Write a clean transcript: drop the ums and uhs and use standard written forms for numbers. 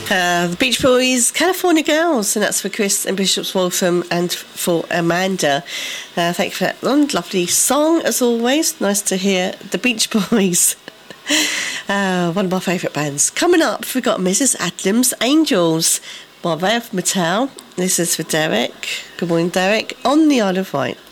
The Beach Boys, California Girls, and that's for Chris and Bishop's Waltham and for Amanda. Thank you for that lovely song, as always. Nice to hear the Beach Boys. One of my favourite bands. Coming up, we've got Mrs. Adams' Angels by Ray of Mattel. This is for Derek. Good morning, Derek. On the Isle of Wight.